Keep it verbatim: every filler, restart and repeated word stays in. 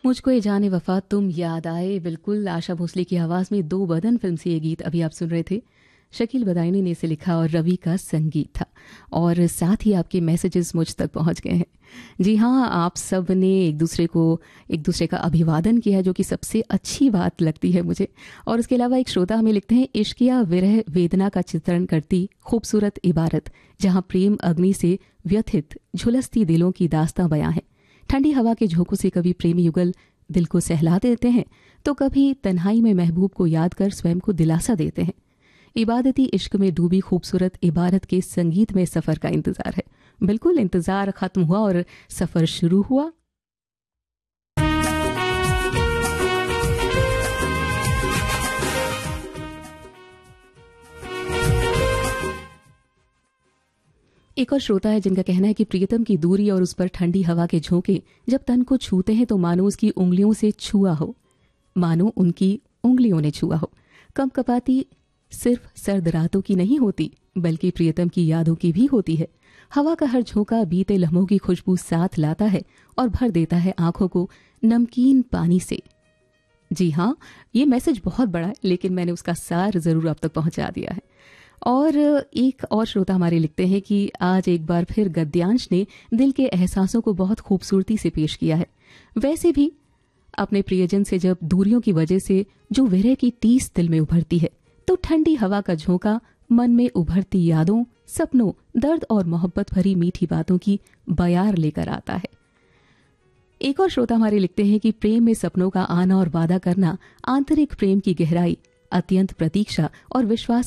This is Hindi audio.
मुझको ये जाने वफा तुम याद आए, बिल्कुल आशा भोसले की आवाज़ में दो बदन फिल्म से ये गीत अभी आप सुन रहे थे। शकील बदायूनी ने इसे लिखा और रवि का संगीत था। और साथ ही आपके मैसेजेस मुझ तक पहुंच गए हैं। जी हाँ, आप सब ने एक दूसरे को एक दूसरे का अभिवादन किया, जो कि सबसे अच्छी बात लगती है मुझे। और उसके अलावा एक श्रोता हमें लिखते हैं, इश्क या विरह वेदना का चित्रण करती खूबसूरत इबारत, जहाँ प्रेम अग्नि से व्यथित झुलसती दिलों की दास्तां बयां है। ठंडी हवा के झोंकों से कभी प्रेमी युगल दिल को सहला देते हैं, तो कभी तन्हाई में महबूब को याद कर स्वयं को दिलासा देते हैं। इबादती इश्क में डूबी खूबसूरत इबारत के संगीत में सफर का इंतजार है। बिल्कुल, इंतजार खत्म हुआ और सफर शुरू हुआ। एक और श्रोता है जिनका कहना है कि प्रियतम की दूरी और उस पर ठंडी हवा के झोंके जब तन को छूते हैं तो मानो उसकी उंगलियों से छुआ हो, मानो उनकी उंगलियों ने छुआ हो। कंपकपाती सिर्फ सर्द रातों की नहीं होती, बल्कि प्रियतम की यादों की भी होती है। हवा का हर झोंका बीते लम्हों की खुशबू साथ लाता है और भर देता है आंखों को नमकीन पानी से। जी हाँ, ये मैसेज बहुत बड़ा है, लेकिन मैंने उसका सार जरूर अब तक पहुंचा दिया है। और एक और श्रोता हमारे लिखते हैं कि आज एक बार फिर गद्यांश ने दिल के एहसासों को बहुत खूबसूरती से पेश किया है। वैसे भी अपने प्रियजन से जब दूरियों की वजह से जो विरह की टीस दिल में उभरती है, तो ठंडी हवा का झोंका मन में उभरती यादों, सपनों, दर्द और मोहब्बत भरी मीठी बातों की बयार लेकर आता है। एक और श्रोता हमारे लिखते हैं कि प्रेम में सपनों का आना और वादा करना आंतरिक प्रेम की गहराई, अत्यंत प्रतीक्षा और विश्वास